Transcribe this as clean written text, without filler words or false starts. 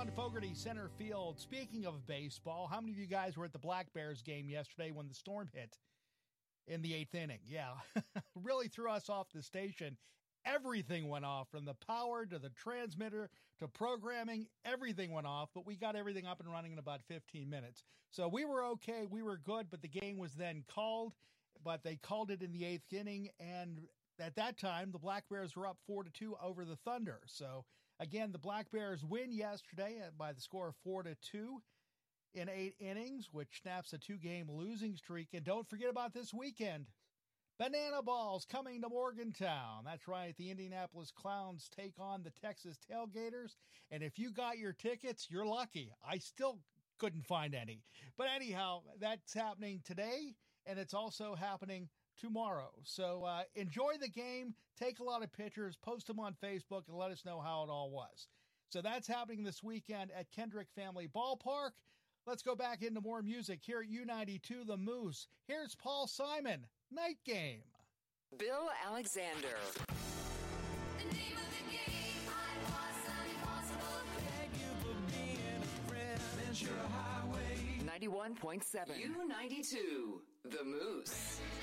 John Fogerty, center field. Speaking of baseball, how many of you guys were at the Black Bears game yesterday when the storm hit in the 8th inning? Yeah, really threw us off the station. Everything went off, from the power to the transmitter to programming. Everything went off, but we got everything up and running in about 15 minutes. So we were okay. We were good, but the game was then called, but they called it in the 8th inning. And at that time, the Black Bears were up 4-2 over the Thunder. So again, the Black Bears win yesterday by the score of 4-2 in 8 innings, which snaps a 2-game losing streak. And don't forget about this weekend. Banana Balls coming to Morgantown. That's right. The Indianapolis Clowns take on the Texas Tailgaters. And if you got your tickets, you're lucky. I still couldn't find any. But anyhow, that's happening today, and it's also happening tomorrow. So enjoy the game. Take a lot of pictures. Post them on Facebook and let us know how it all was. So that's happening this weekend at Kendrick Family Ballpark. Let's go back into more music here at U92 The Moose. Here's Paul Simon. Night Game. Bill Alexander. The name of the game, impossible. Thank you for being a friend. Ventura Highway. 91.7. U92, The Moose.